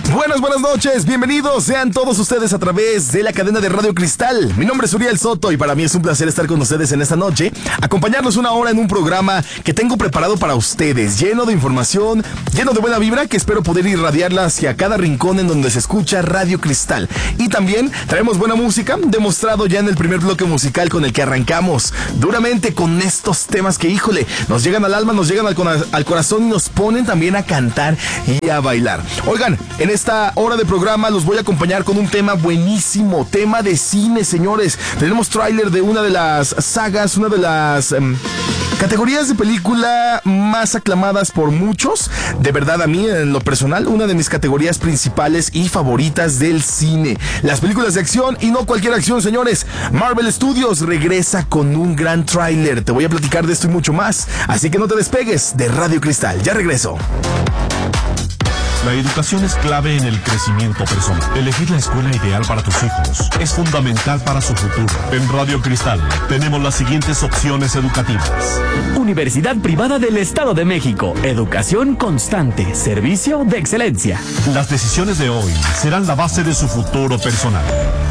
Buenas noches, bienvenidos sean todos ustedes a través de la cadena de Radio Cristal. Mi nombre es Uriel Soto y para mí es un placer estar con ustedes en esta noche, acompañarnos una hora en un programa que tengo preparado para ustedes, lleno de información, lleno de buena vibra que espero poder irradiarla hacia cada rincón en donde se escucha Radio Cristal. Y también traemos buena música, demostrado ya en el primer bloque musical con el que arrancamos duramente con estos temas que, híjole, nos llegan al alma, nos llegan al corazón y nos ponen también a cantar y a bailar. Oigan, en esta hora de programa los voy a acompañar con un tema buenísimo, tema de cine, señores. Tenemos tráiler de una de las sagas, una de las categorías de película más aclamadas por muchos. De verdad, a mí, en lo personal, una de mis categorías principales y favoritas del cine. Las películas de acción, y no cualquier acción, señores. Marvel Studios regresa con un gran tráiler. Te voy a platicar de esto y mucho más. Así que no te despegues de Radio Cristal. Ya regreso. La educación es clave en el crecimiento personal. Elegir la escuela ideal para tus hijos es fundamental para su futuro. En Radio Cristal tenemos las siguientes opciones educativas. Universidad Privada del Estado de México. Educación constante. Servicio de excelencia. Las decisiones de hoy serán la base de su futuro personal.